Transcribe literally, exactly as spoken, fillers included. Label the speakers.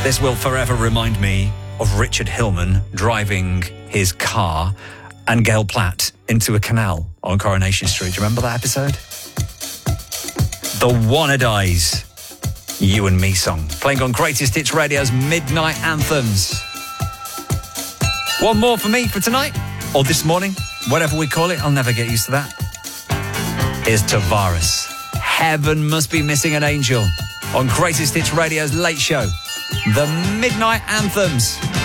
Speaker 1: This will forever remind me of Richard Hillman driving his car and Gail Platt into a canal on Coronation Street. Do you remember that episode? The Wannadies, You and Me song, playing on Greatest Hits Radio's Midnight Anthems. One more for me for tonight, or this morning, whatever we call it. I'll never get used to that. Here's Tavares. Heaven Must Be Missing an Angel on Greatest Hits Radio's Late Show. The Midnight Anthems.